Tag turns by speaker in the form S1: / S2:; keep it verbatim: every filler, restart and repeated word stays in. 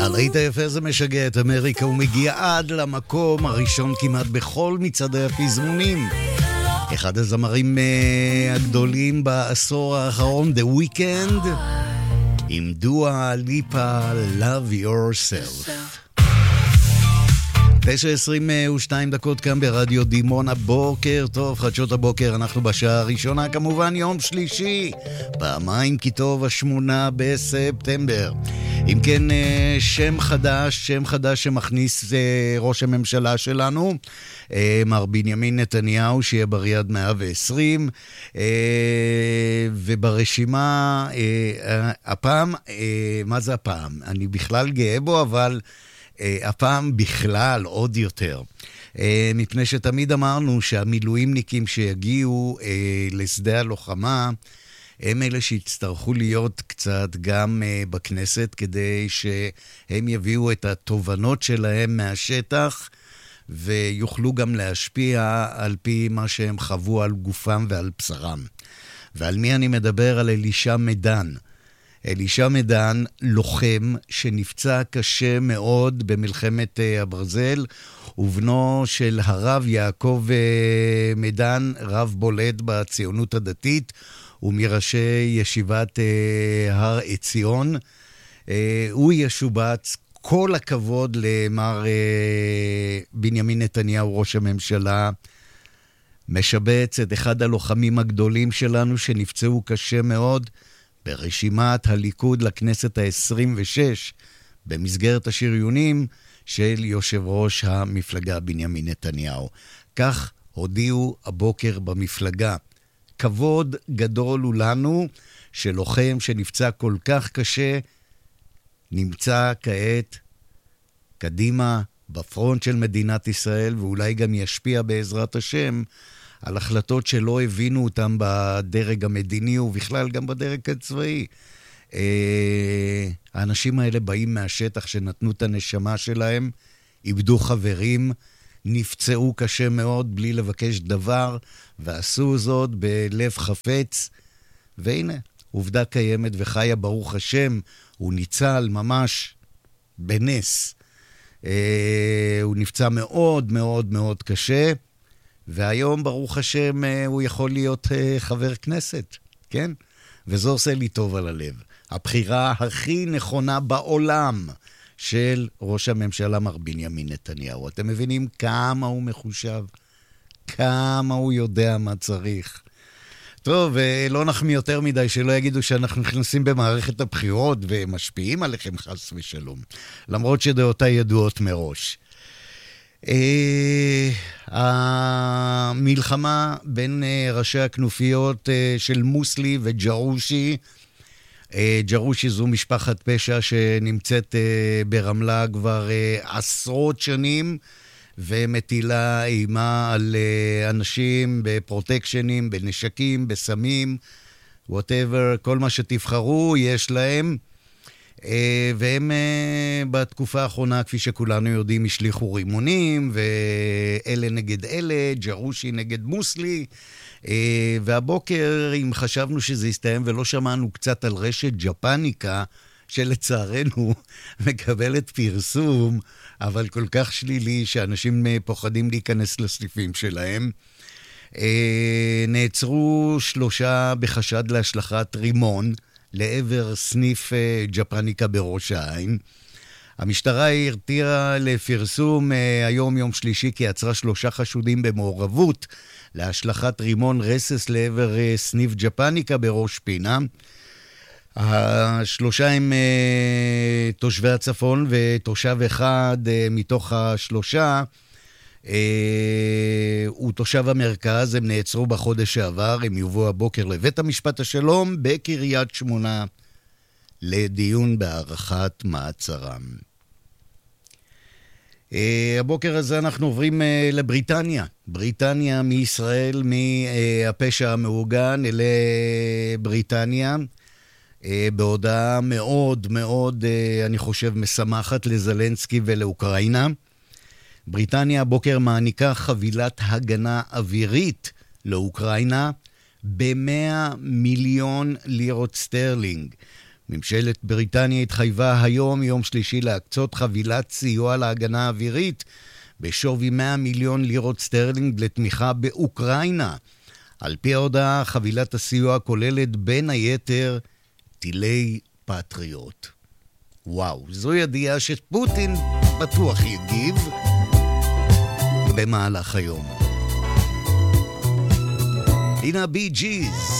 S1: הלהיט היפה הזה משגע את אמריקה ומגיע עד למקום הראשון כמעט בכל מצעדי הפזמונים. אחד הזמרים uh, הגדולים בעשור האחרון, The Weeknd, עם דואה ליפה, Love Yourself. תשע עשרים ושתיים דקות כאן ברדיו דימונה. בוקר טוב, חדשות הבוקר, אנחנו בשעה הראשונה, כמובן יום שלישי, פעמיים כי טוב, השמונה בספטמבר. אם כן, שם חדש, שם חדש שמכניס ראש הממשלה שלנו, מר בנימין נתניהו, שיהיה בריא עד מאה ועשרים, וברשימה, הפעם, מה זה הפעם? אני בכלל גאה בו, אבל הפעם בכלל עוד יותר. מפני שתמיד אמרנו שהמילואימניקים שיגיעו לשדה הלוחמה, הם אלה שיצטרכו להיות קצת גם uh, בכנסת, כדי שהם יביאו את התובנות שלהם מהשטח, ויוכלו גם להשפיע על פי מה שהם חוו על גופם ועל בשרם. ועל מי אני מדבר? על אלישע מדן. אלישע מדן, לוחם שנפצע קשה מאוד במלחמת uh, הברזל, ובנו של הרב יעקב uh, מדן, רב בולט בציונות הדתית, ומראשי ישיבת אה, הר עציון. אה, הוא ישובץ. כל הכבוד למר אה, בנימין נתניהו, ראש הממשלה, משבץ את אחד הלוחמים הגדולים שלנו שנפצעו קשה מאוד ברשימת הליכוד לכנסת ה-עשרים ושש, במסגרת השריונים של יושב ראש המפלגה בנימין נתניהו. כך הודיעו הבוקר במפלגה. כבוד גדול הוא לנו שלוחם שנפצע כל כך קשה נמצא כעת קדימה בפרונט של מדינת ישראל, ואולי גם ישפיע בעזרת השם על החלטות שלא הבינו אותם בדרג המדיני ובכלל גם בדרג הצבאי. האנשים האלה באים מהשטח שנתנו את הנשמה שלהם, איבדו חברים, נפצעו קשה מאוד בלי לבקש דבר, ועשו זאת בלב חפץ, והנה, עובדה קיימת וחיה ברוך השם, הוא ניצל ממש בנס. אה, הוא נפצע מאוד מאוד מאוד קשה, והיום ברוך השם אה, הוא יכול להיות אה, חבר כנסת, כן? וזה עושה לי טוב על הלב. הבחירה הכי נכונה בעולם של ראש הממשלה מר בנימין נתניהו. אתם מבינים כמה הוא מחושב, כמה הוא יודע מה צריך. טוב, לא נחמיא יותר מדי שלא יגידו שאנחנו נכנסים במערכת הבחירות ומשפיעים עליכם חס ושלום, למרות שדעותיי ידועות מראש. המלחמה בין ראשי הכנופיות של מוסלי וג'רושי, ג'רושי זו משפחת פשע שנמצאת ברמלה כבר עשרות שנים, ומטילה אימה על אנשים בפרוטקשנים, בנשקים, בסמים, whatever, כל מה שתבחרו יש להם. והם בתקופה האחרונה, כפי שכולנו יודעים, השליחו רימונים, ואלה נגד אלה, ג'רושי נגד מוסלי. והבוקר, אם חשבנו שזה יסתיים ולא שמענו קצת על רשת ג'פניקה, שלצערנו מקבלת פרסום, אבל כל כך שלילי שאנשים פוחדים להיכנס לסניפים שלהם. נעצרו שלושה בחשד להשלכת רימון לעבר סניף ג'פניקה בראש העין. המשטרה הרתיעה לפרסום היום יום שלישי כי עצרה שלושה חשודים במעורבות להשלכת רימון רסס לעבר סניף ג'פניקה בראש פינה. השלושה הם uh, תושבי הצפון, ותושב אחד uh, מתוך השלושה uh, הוא תושב המרכז. הם נעצרו בחודש שעבר, הם יובאו הבוקר לבית המשפט השלום בקריית שמונה לדיון בהארכת מעצרם. Uh, הבוקר הזה אנחנו עוברים uh, לבריטניה. בריטניה מישראל, מהפשע המאורגן אל בריטניה. בהודעה מאוד מאוד, אני חושב, משמחת לזלנסקי ולאוקראינה. בריטניה הבוקר מעניקה חבילת הגנה אווירית לאוקראינה ב-מאה מיליון לירות סטרלינג. ממשלת בריטניה התחייבה היום, יום שלישי, להקצות חבילת סיוע להגנה האווירית בשווי מאה מיליון לירות סטרלינג לתמיכה באוקראינה. על פי ההודעה, חבילת הסיוע כוללת בין היתר טילי פטריוט. וואו, זו ידיעה שפוטין בטוח יגיב במהלך היום. הנה בי ג'יז.